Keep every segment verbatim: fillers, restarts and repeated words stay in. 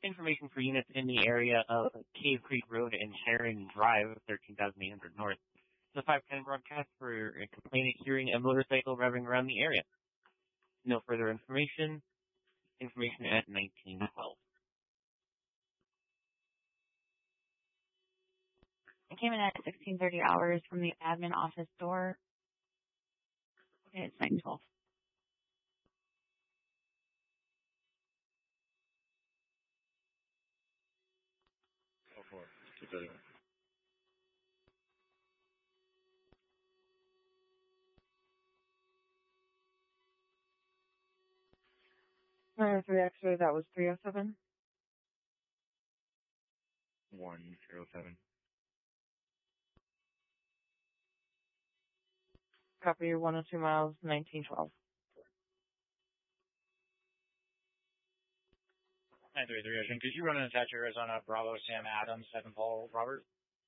Information for units in the area of Cave Creek Road and Sharon Drive, thirteen thousand eight hundred North. The five ten broadcast for a complainant hearing a motorcycle driving around the area. No further information. Information at nineteen twelve. I came in at sixteen thirty hours from the admin office door. Okay, it's nineteen twelve. Oh, four. two thirty. Uh, three X-ray, that was three oh seven. one zero seven. Copy, one oh two miles, nineteen twelve. nine three three Ocean. Could you run an attach Arizona Bravo Sam Adams, seven Paul Robert?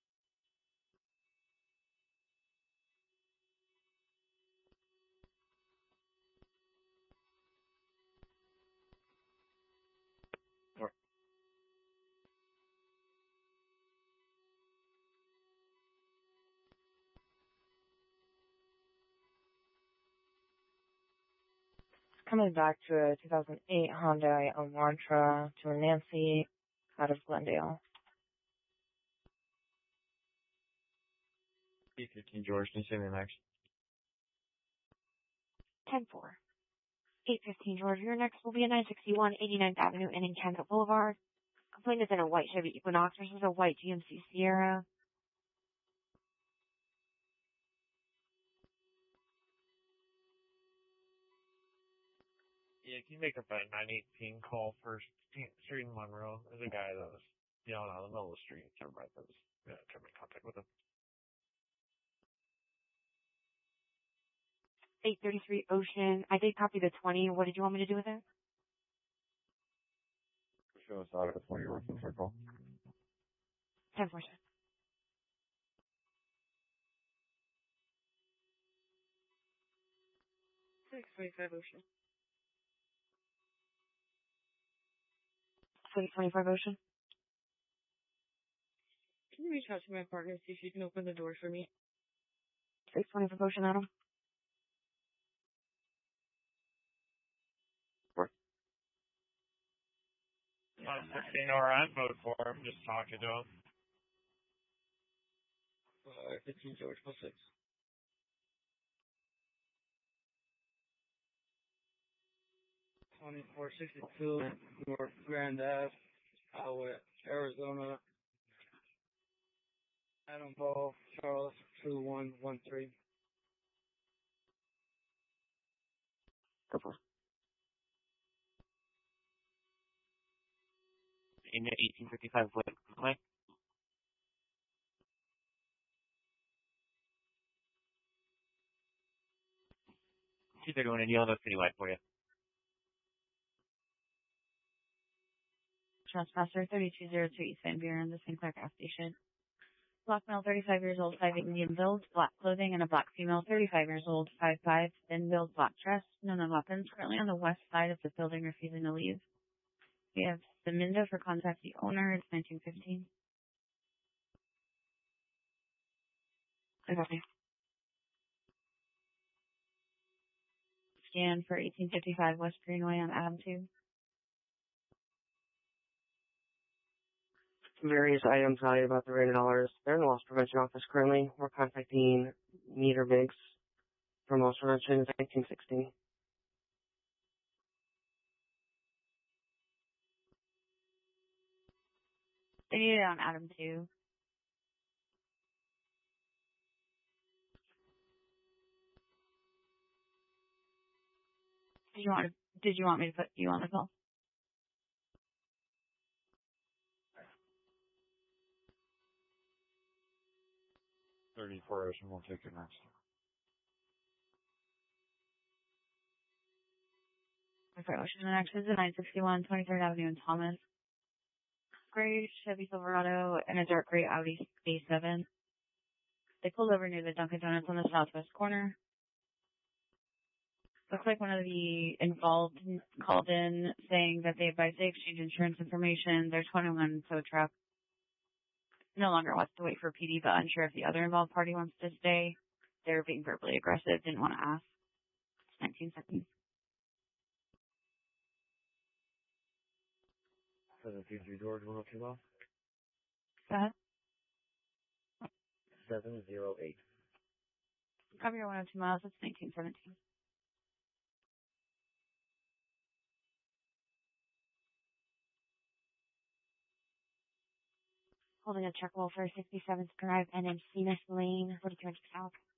Coming back to a two thousand eight Hyundai Elantra to a Nancy out of Glendale. eight fifteen George, can you say the next? ten four. eight fifteen George. Your next will be a nine sixty-one eighty-ninth Avenue and in Kennet Boulevard. Complainant is in a white Chevy Equinox versus a white G M C Sierra. Yeah, can you make up that nine eighteen call for Street in Monroe? There's a guy that was yelling out in the middle of the street. Everybody that was yeah, trying to make contact with him. eight thirty-three Ocean. I did copy the twenty. What did you want me to do with it? Show us out of the twenty Russian circle. ten four. six twenty-five Ocean. six twenty-five Ocean. Can you reach out to my partner and see if you can open the door for me? six twenty-five Ocean, Adam. Uh, sixteen, alright, vote for him. Just talking to him. Uh, fifteen George, plus six. twenty-four sixty-two North Grand Ave, Iowa, Arizona. Adam Ball, Charles, two one one three. Go for it. In eighteen fifty-five, what complaint? two thirty-one in Yellow Citywide for you. Trespasser thirty-two oh two East Van Buren, the Saint Clair gas station. Black male, thirty-five years old, five Indian build, black clothing, and a black female, thirty-five years old, five five, thin build, black dress, no known weapons, currently on the west side of the building refusing to leave. We have Seminda for contact the owner, it's nineteen fifteen. I copy. Scan for eighteen fifty-five West Greenway on Adam two. Various items valued about three hundred dollars. They're in the loss prevention office currently. We're contacting Meter Biggs from loss prevention nineteen sixty. They need it on Adam two. Did you want to, did you want me to put you on the call? thirty-four Ocean, we'll take it next. Okay, Ocean, the next is the nine sixty-one twenty-third Avenue in Thomas. Gray Chevy Silverado and a dark gray Audi A seven. They pulled over near the Dunkin' Donuts on the southwest corner. Looks like one of the involved called in saying that they advised they exchange insurance information. Their twenty-one tow truck no longer wants to wait for P D, but unsure if the other involved party wants to stay. They're being verbally aggressive, didn't want to ask. It's nineteen seconds. seven two three George, one oh two miles. Go ahead. seven zero eight. Cover your one oh two miles. It's nineteen seventeen. Holding a check wall for sixty-seventh Drive and Encinas Lane, forty-two hundred South.